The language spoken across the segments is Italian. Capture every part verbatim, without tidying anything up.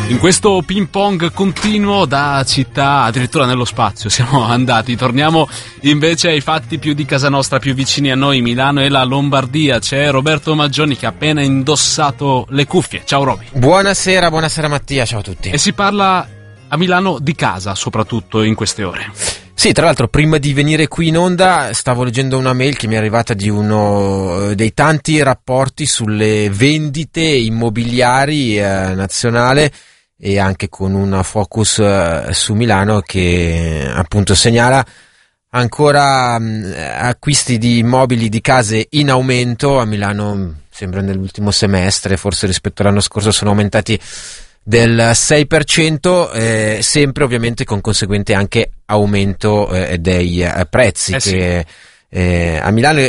In questo ping pong continuo da città addirittura nello spazio siamo andati, torniamo invece ai fatti più di casa nostra, più vicini a noi, Milano e la Lombardia. C'è Roberto Maggioni che ha appena indossato le cuffie. Ciao Roby. Buonasera, buonasera Mattia, ciao a tutti. E si parla a Milano di casa, soprattutto in queste ore. Sì, tra l'altro prima di venire qui in onda stavo leggendo una mail che mi è arrivata di uno dei tanti rapporti sulle vendite immobiliari eh, nazionale, e anche con un focus eh, su Milano, che appunto segnala ancora mh, acquisti di immobili, di case in aumento. A Milano sembra nell'ultimo semestre, forse rispetto all'anno scorso, sono aumentati del sei per cento, eh, sempre ovviamente con conseguente anche aumento eh, dei eh, prezzi, eh che sì. eh, a Milano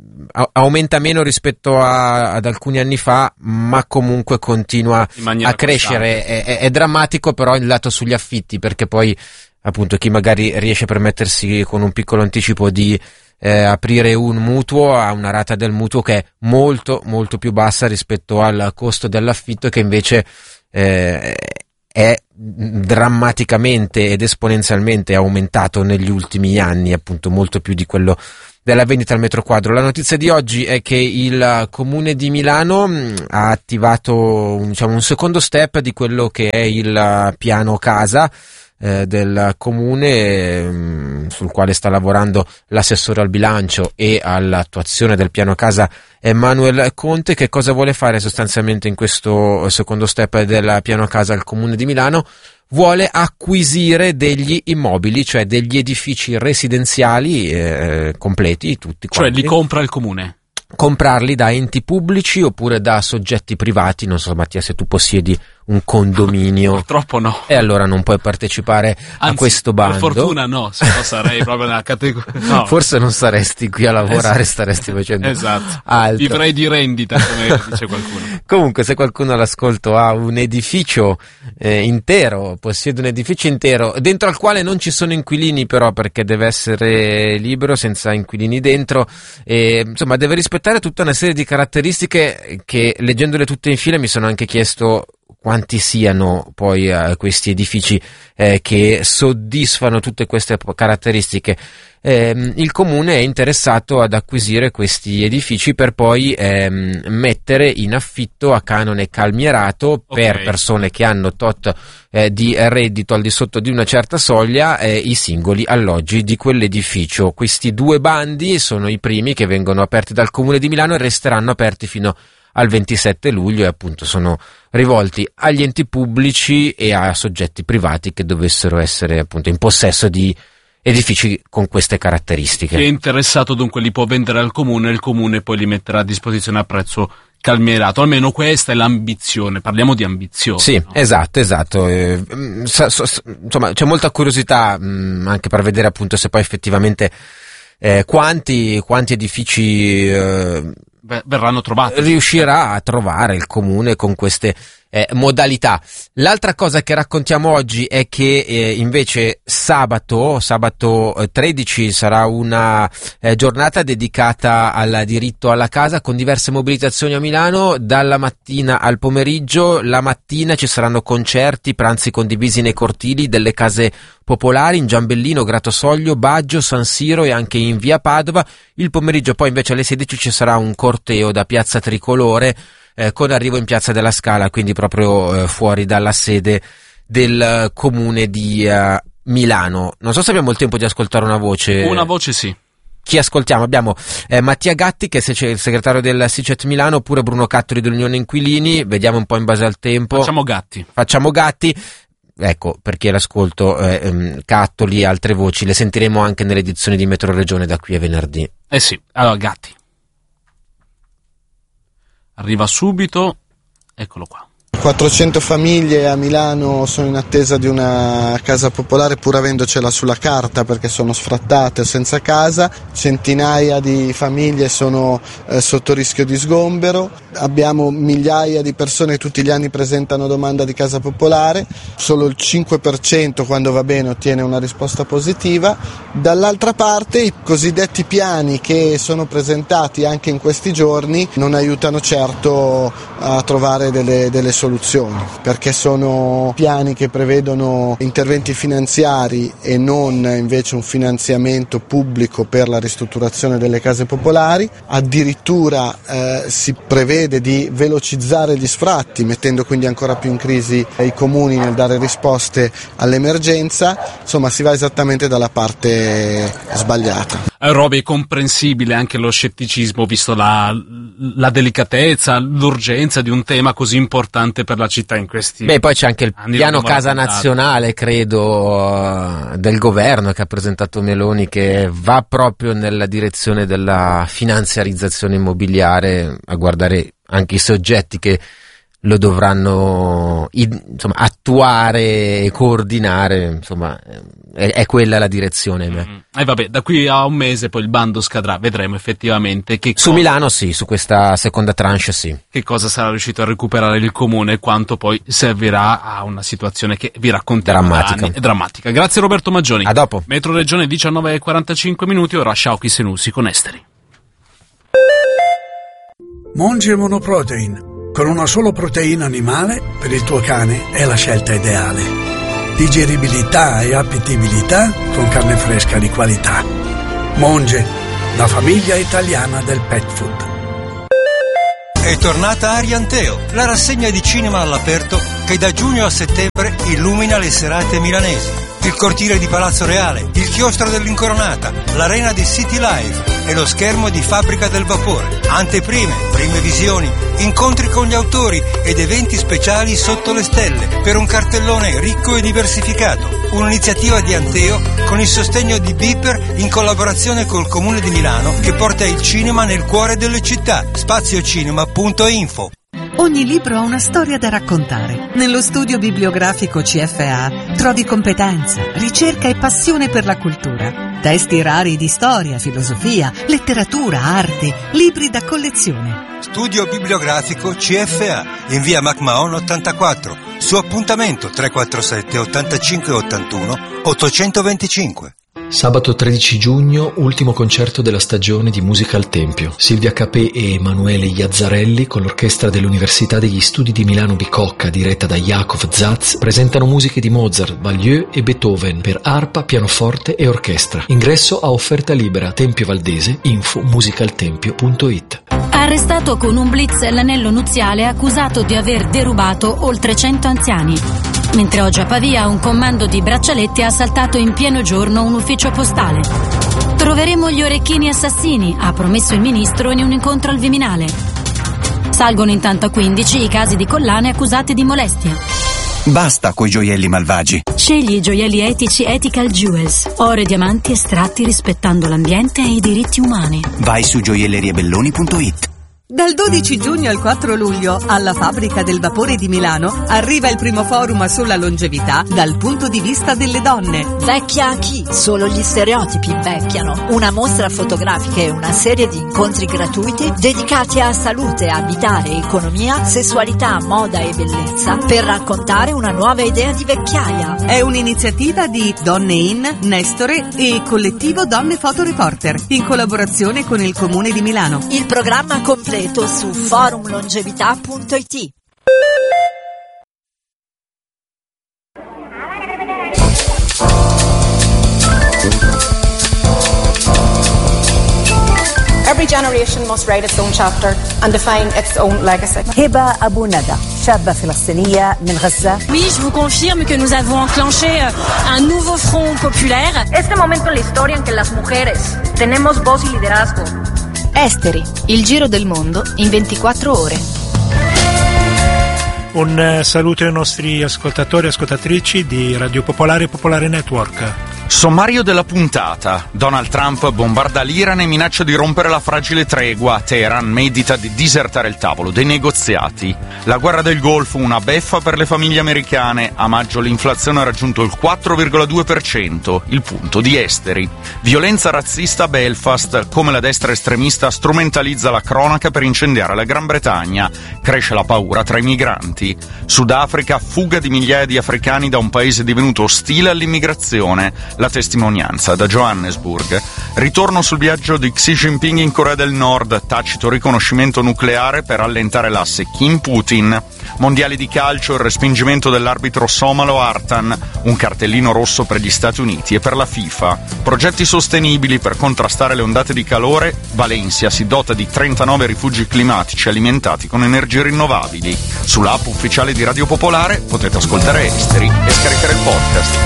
aumenta meno rispetto a, ad alcuni anni fa, ma comunque continua a crescere. È, è, è drammatico però il lato sugli affitti, perché poi appunto chi magari riesce a permettersi con un piccolo anticipo di eh, aprire un mutuo ha una rata del mutuo che è molto molto più bassa rispetto al costo dell'affitto, che invece eh, è drammaticamente ed esponenzialmente aumentato negli ultimi anni, appunto molto più di quello della vendita al metro quadro. La notizia di oggi è che il Comune di Milano mh, ha attivato diciamo, un secondo step di quello che è il piano casa eh, del Comune, mh, sul quale sta lavorando l'assessore al bilancio e all'attuazione del piano casa Emanuele Conte. Che cosa vuole fare sostanzialmente in questo secondo step del piano casa il Comune di Milano? Vuole acquisire degli immobili, cioè degli edifici residenziali eh, completi, tutti quanti. Cioè li compra il comune? Comprarli da enti pubblici oppure da soggetti privati. Non so Mattia se tu possiedi un condominio. Purtroppo no. E allora non puoi partecipare Anzi, a questo bando. Per fortuna no, se no sarei proprio nella categoria. No. Forse non saresti qui a lavorare, esatto. Staresti facendo esatto. altro. Vivrei di rendita, come dice qualcuno. Comunque, se qualcuno all'ascolto ha un edificio eh, intero, possiede un edificio intero dentro al quale non ci sono inquilini, però, perché deve essere libero, senza inquilini dentro, e insomma deve rispettare tutta una serie di caratteristiche che, leggendole tutte in fila, mi sono anche chiesto quanti siano poi uh, questi edifici eh, che soddisfano tutte queste caratteristiche. Eh, il comune è interessato ad acquisire questi edifici per poi ehm, mettere in affitto a canone calmierato, okay, per persone che hanno tot eh, di reddito al di sotto di una certa soglia, eh, i singoli alloggi di quell'edificio. Questi due bandi sono i primi che vengono aperti dal Comune di Milano e resteranno aperti fino al ventisette luglio, e appunto sono rivolti agli enti pubblici e a soggetti privati che dovessero essere appunto in possesso di edifici con queste caratteristiche. Chi è interessato dunque li può vendere al comune, e il comune poi li metterà a disposizione a prezzo calmierato. Almeno questa è l'ambizione, parliamo di ambizione. Sì, no? esatto, esatto. Eh, so, so, insomma, c'è molta curiosità mh, anche per vedere appunto se poi effettivamente eh, quanti, quanti edifici eh, Beh, verranno trovati. Riuscirà a trovare il comune con queste eh, modalità. L'altra cosa che raccontiamo oggi è che eh, invece sabato, sabato eh, tredici sarà una eh, giornata dedicata al diritto alla casa, con diverse mobilitazioni a Milano dalla mattina al pomeriggio. La mattina ci saranno concerti, pranzi condivisi nei cortili delle case popolari in Giambellino, Gratosoglio, Baggio, San Siro e anche in via Padova. Il pomeriggio poi invece alle sedici ci sarà un corteo da Piazza Tricolore eh, con arrivo in Piazza della Scala, quindi proprio eh, fuori dalla sede del uh, comune di uh, Milano. Non so se abbiamo il tempo di ascoltare una voce. Una voce sì. Chi ascoltiamo? Abbiamo eh, Mattia Gatti, che è il segretario del SICET Milano, oppure Bruno Cattoli dell'Unione Inquilini. Vediamo un po' in base al tempo. Facciamo Gatti. Facciamo Gatti. Ecco, perché l'ascolto eh, ehm, Cattoli e altre voci le sentiremo anche nelle edizioni di Metro Regione da qui a venerdì. Eh sì, allora Gatti. Arriva subito, eccolo qua. quattrocento famiglie a Milano sono in attesa di una casa popolare, pur avendocela sulla carta, perché sono sfrattate o senza casa. Centinaia di famiglie sono eh, sotto rischio di sgombero. Abbiamo migliaia di persone che tutti gli anni presentano domanda di casa popolare. Solo il cinque per cento, quando va bene, ottiene una risposta positiva. Dall'altra parte i cosiddetti piani che sono presentati anche in questi giorni non aiutano certo a trovare delle, delle soluzioni. soluzioni, perché sono piani che prevedono interventi finanziari e non invece un finanziamento pubblico per la ristrutturazione delle case popolari. Addirittura eh, si prevede di velocizzare gli sfratti, mettendo quindi ancora più in crisi i comuni nel dare risposte all'emergenza. Insomma, si va esattamente dalla parte sbagliata. Eh, Roby, è comprensibile anche lo scetticismo, visto la, la delicatezza, l'urgenza di un tema così importante per la città in questi Beh, poi c'è anche il anni piano casa nazionale, credo, del governo che ha presentato Meloni, che va proprio nella direzione della finanziarizzazione immobiliare, a guardare anche i soggetti che lo dovranno insomma attuare e coordinare, insomma è, è quella la direzione. E mm. eh vabbè, da qui a un mese poi il bando scadrà, vedremo effettivamente che su cosa, Milano sì, su questa seconda tranche sì, che cosa sarà riuscito a recuperare il comune e quanto poi servirà a una situazione che vi racconterò drammatica. È drammatica. Grazie Roberto Maggioni. A dopo. Metro Regione diciannove e quarantacinque minuti, ora Sciauchi Senussi con Esteri. Monge Monoprotein. Con una sola proteina animale, per il tuo cane è la scelta ideale. Digeribilità e appetibilità con carne fresca di qualità. Monge, la famiglia italiana del pet food. È tornata Arianteo, la rassegna di cinema all'aperto che da giugno a settembre illumina le serate milanesi. Il cortile di Palazzo Reale, il chiostro dell'Incoronata, l'arena di City Live e lo schermo di Fabbrica del Vapore. Anteprime, prime visioni, incontri con gli autori ed eventi speciali sotto le stelle per un cartellone ricco e diversificato. Un'iniziativa di Anteo con il sostegno di Beeper in collaborazione col Comune di Milano che porta il cinema nel cuore delle città. spaziocinema punto info. Ogni libro ha una storia da raccontare. Nello studio bibliografico C F A trovi competenza, ricerca e passione per la cultura. Testi rari di storia, filosofia, letteratura, arte, libri da collezione. Studio bibliografico C F A in via MacMahon ottantaquattro. Su appuntamento tre quattro sette ottantacinque ottantuno ottocentoventicinque. Sabato tredici giugno, ultimo concerto della stagione di Musica al Tempio. Silvia Capè e Emanuele Iazzarelli, con l'orchestra dell'Università degli Studi di Milano Bicocca, diretta da Jakov Zatz, presentano musiche di Mozart, Baglieu e Beethoven per arpa, pianoforte e orchestra. Ingresso a offerta libera. Tempio Valdese, info musicaltempio punto it. Arrestato con un blitz l'anello nuziale accusato di aver derubato oltre cento anziani. Mentre oggi a Pavia un comando di braccialetti ha assaltato in pieno giorno un ufficio postale. Troveremo gli orecchini assassini, ha promesso il ministro in un incontro al Viminale. Salgono intanto a quindici i casi di collane accusate di molestia. Basta coi gioielli malvagi. Scegli i gioielli etici Ethical Jewels, oro e diamanti estratti rispettando l'ambiente e i diritti umani. Vai su gioielleriabelloni punto it. Dal dodici giugno al quattro luglio, alla Fabbrica del Vapore di Milano, arriva il primo forum sulla longevità dal punto di vista delle donne. Vecchia a chi? Solo gli stereotipi invecchiano. Una mostra fotografica e una serie di incontri gratuiti dedicati a salute, abitare, economia, sessualità, moda e bellezza per raccontare una nuova idea di vecchiaia. È un'iniziativa di Donne In, Nestore e Collettivo Donne Fotoreporter, in collaborazione con il Comune di Milano. Il programma completo su forum longevità punto it. Every generation must write its own chapter and define its own legacy. Heba Abou Nada, شابة فلسطينية من غزة. Oui, je vous confirme que nous avons enclenché un nouveau front populaire. Este momento en la historia en que las mujeres tenemos voz y liderazgo. Esteri, il giro del mondo in ventiquattro ore. Un saluto ai nostri ascoltatori e ascoltatrici di Radio Popolare e Popolare Network. Sommario della puntata. Donald Trump bombarda l'Iran e minaccia di rompere la fragile tregua. Teheran medita di disertare il tavolo dei negoziati. La guerra del Golfo, una beffa per le famiglie americane. A maggio l'inflazione ha raggiunto il quattro virgola due per cento, il punto di Esteri. Violenza razzista a Belfast, come la destra estremista strumentalizza la cronaca per incendiare la Gran Bretagna. Cresce la paura tra i migranti. Sudafrica, fuga di migliaia di africani da un paese divenuto ostile all'immigrazione. La testimonianza da Johannesburg. Ritorno sul viaggio di Xi Jinping in Corea del Nord, tacito riconoscimento nucleare per allentare l'asse Kim-Putin. Mondiali di calcio, il respingimento dell'arbitro somalo Artan, un cartellino rosso per gli Stati Uniti e per la FIFA. Progetti sostenibili per contrastare le ondate di calore, Valencia si dota di trentanove rifugi climatici alimentati con energie rinnovabili. Sull'app ufficiale di Radio Popolare potete ascoltare Esteri e scaricare il podcast.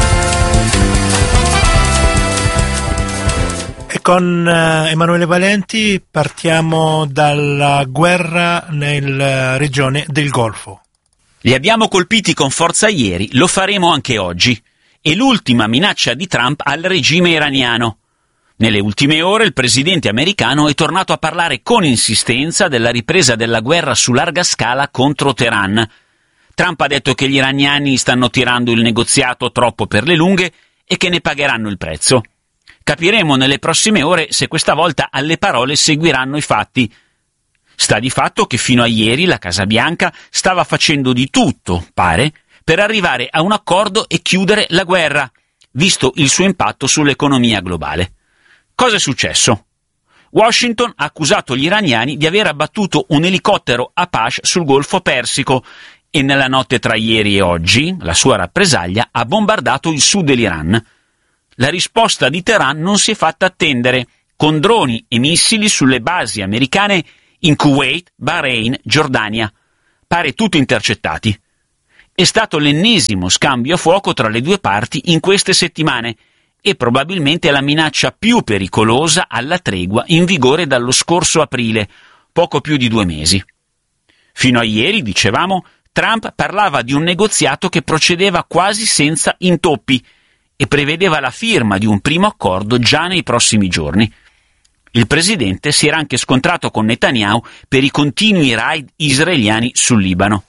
E con uh, Emanuele Valenti partiamo dalla guerra nella regione del Golfo. Li abbiamo colpiti con forza ieri, lo faremo anche oggi. È l'ultima minaccia di Trump al regime iraniano. Nelle ultime ore il presidente americano è tornato a parlare con insistenza della ripresa della guerra su larga scala contro Teheran. Trump ha detto che gli iraniani stanno tirando il negoziato troppo per le lunghe e che ne pagheranno il prezzo. Capiremo nelle prossime ore se questa volta alle parole seguiranno i fatti. Sta di fatto che fino a ieri la Casa Bianca stava facendo di tutto, pare, per arrivare a un accordo e chiudere la guerra, visto il suo impatto sull'economia globale. Cosa è successo? Washington ha accusato gli iraniani di aver abbattuto un elicottero Apache sul Golfo Persico e nella notte tra ieri e oggi la sua rappresaglia ha bombardato il sud dell'Iran. La risposta di Teheran non si è fatta attendere, con droni e missili sulle basi americane in Kuwait, Bahrain, Giordania. Pare tutto intercettati. È stato l'ennesimo scambio a fuoco tra le due parti in queste settimane e probabilmente la minaccia più pericolosa alla tregua in vigore dallo scorso aprile, poco più di due mesi. Fino a ieri, dicevamo, Trump parlava di un negoziato che procedeva quasi senza intoppi e prevedeva la firma di un primo accordo già nei prossimi giorni. Il presidente si era anche scontrato con Netanyahu per i continui raid israeliani sul Libano.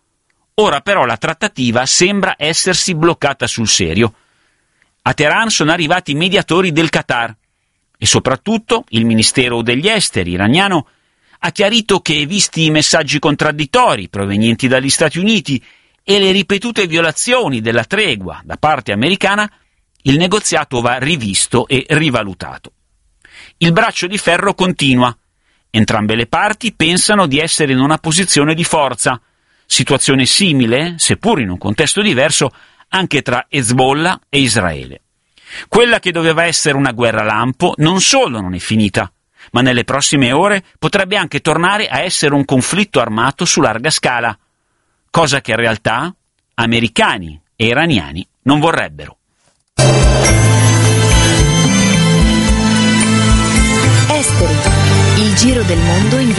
Ora però la trattativa sembra essersi bloccata sul serio. A Teheran sono arrivati i mediatori del Qatar e soprattutto il Ministero degli Esteri iraniano ha chiarito che, visti i messaggi contraddittori provenienti dagli Stati Uniti e le ripetute violazioni della tregua da parte americana, il negoziato va rivisto e rivalutato. Il braccio di ferro continua. Entrambe le parti pensano di essere in una posizione di forza, situazione simile, seppur in un contesto diverso, anche tra Hezbollah e Israele. Quella che doveva essere una guerra lampo non solo non è finita, ma nelle prossime ore potrebbe anche tornare a essere un conflitto armato su larga scala, cosa che in realtà americani e iraniani non vorrebbero. Esteri, il giro del mondo in